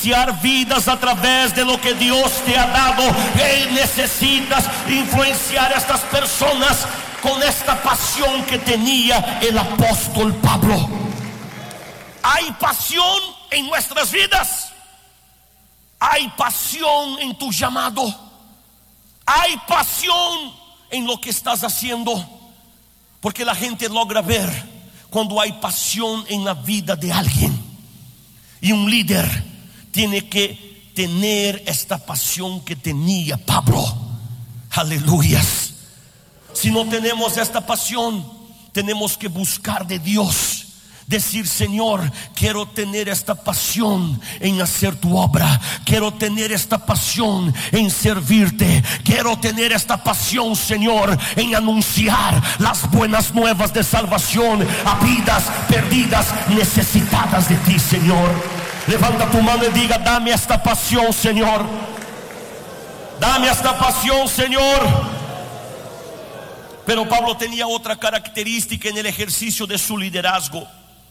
vidas a través de lo que Dios te ha dado. Necesitas influenciar a estas personas con esta pasión que tenía el apóstol Pablo. Hay pasión en nuestras vidas. Hay pasión en tu llamado. Hay pasión en lo que estás haciendo. Porque la gente logra ver cuando hay pasión en la vida de alguien. Y un líder tiene que tener esta pasión que tenía Pablo. Aleluyas. Si no tenemos esta pasión, tenemos que buscar de Dios. Decir: Señor, quiero tener esta pasión en hacer tu obra. Quiero tener esta pasión en servirte. Quiero tener esta pasión, Señor, en anunciar las buenas nuevas de salvación a vidas perdidas, necesitadas de ti, Señor. Levanta tu mano y diga: dame esta pasión, Señor. Dame esta pasión, Señor. Pero Pablo tenía otra característica en el ejercicio de su liderazgo.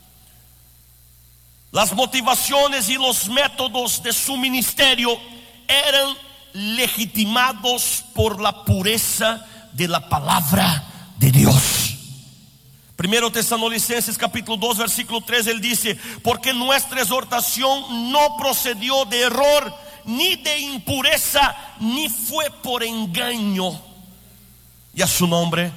Las motivaciones y los métodos de su ministerio eran legitimados por la pureza de la palabra de Dios. Primero Tesalonicenses capítulo 2 versículo 3, él dice: porque nuestra exhortación no procedió de error, ni de impureza, ni fue por engaño. Y a su nombre.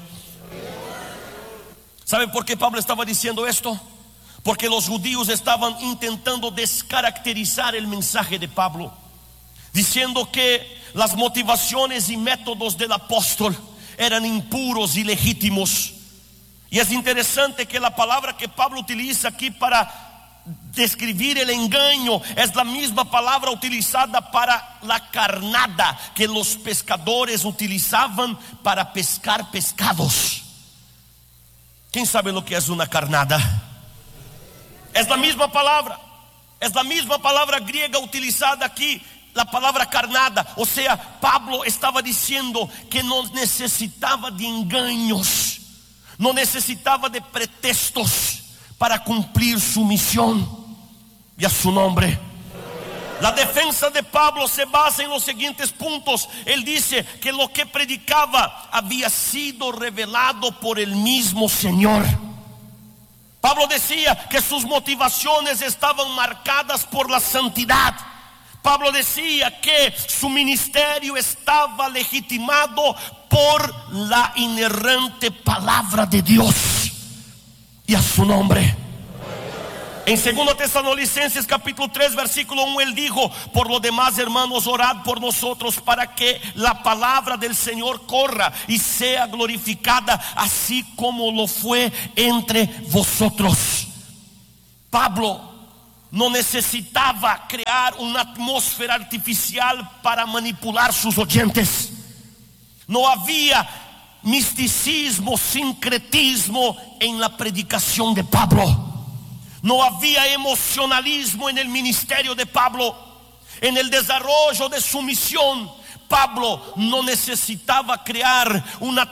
¿Saben por qué Pablo estaba diciendo esto? Porque los judíos estaban intentando descaracterizar el mensaje de Pablo, diciendo que las motivaciones y métodos del apóstol eran impuros y legítimos. Y es interesante que la palabra que Pablo utiliza aquí para describir el engaño es la misma palabra utilizada para la carnada que los pescadores utilizaban para pescar pescados. ¿Quién sabe lo que es una carnada? Es la misma palabra. Es la misma palabra griega utilizada aquí, la palabra carnada. O sea, Pablo estaba diciendo que no necesitaba de engaños, no necesitaba de pretextos para cumplir su misión. Y a su nombre. La defensa de Pablo se basa en los siguientes puntos. Él dice que lo que predicaba había sido revelado por el mismo Señor. Pablo decía que sus motivaciones estaban marcadas por la santidad. Pablo decía que su ministerio estaba legitimado por la inerrante palabra de Dios. Y a su nombre. En 2 Tesalonicenses capítulo 3 versículo 1, él dijo: por lo demás, hermanos, orad por nosotros para que la palabra del Señor corra y sea glorificada, así como lo fue entre vosotros. Pablo no necesitaba crear una atmósfera artificial para manipular sus oyentes. No había misticismo, sincretismo en la predicación de Pablo. No había emocionalismo en el ministerio de Pablo. En el desarrollo de su misión, Pablo no necesitaba crear una